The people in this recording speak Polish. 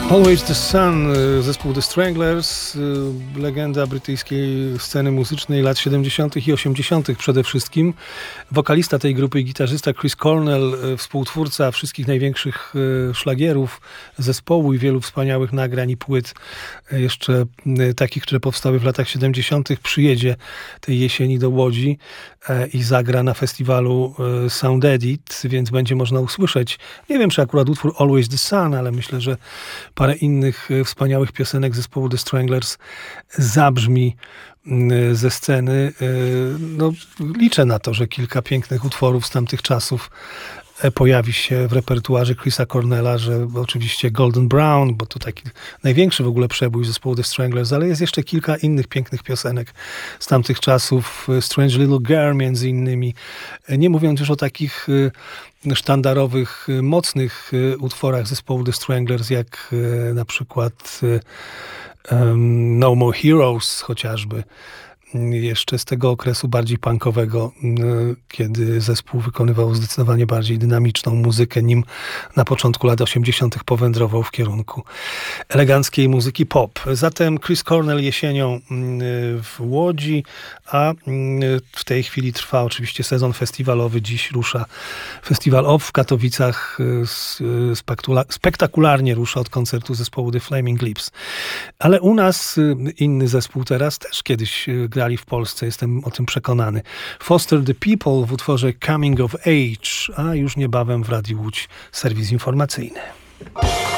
Always the Sun, zespół The Stranglers, legenda brytyjskiej sceny muzycznej lat 70. i 80. przede wszystkim. Wokalista tej grupy i gitarzysta Chris Cornell, współtwórca wszystkich największych szlagierów zespołu i wielu wspaniałych nagrań i płyt, jeszcze takich, które powstały w latach 70., przyjedzie tej jesieni do Łodzi i zagra na festiwalu Sound Edit, więc będzie można usłyszeć, nie wiem, czy akurat utwór Always the Sun, ale myślę, że parę innych wspaniałych piosenek zespołu The Stranglers zabrzmi ze sceny. No, liczę na to, że kilka pięknych utworów z tamtych czasów pojawi się w repertuarze Chrisa Cornella, że oczywiście Golden Brown, bo to taki największy w ogóle przebój zespołu The Stranglers, ale jest jeszcze kilka innych pięknych piosenek z tamtych czasów. Strange Little Girl między innymi. Nie mówiąc już o takich sztandarowych, mocnych utworach zespołu The Stranglers, jak na przykład No More Heroes chociażby. Jeszcze z tego okresu bardziej punkowego, kiedy zespół wykonywał zdecydowanie bardziej dynamiczną muzykę, nim na początku lat 80. powędrował w kierunku eleganckiej muzyki pop. Zatem Chris Cornell jesienią w Łodzi, a w tej chwili trwa oczywiście sezon festiwalowy. Dziś rusza Festiwal OFF w Katowicach. Spektakularnie rusza od koncertu zespołu The Flaming Lips. Ale u nas inny zespół teraz też kiedyś grali w Polsce, jestem o tym przekonany. Foster the People w utworze Coming of Age, a już niebawem w Radiu Łódź serwis informacyjny.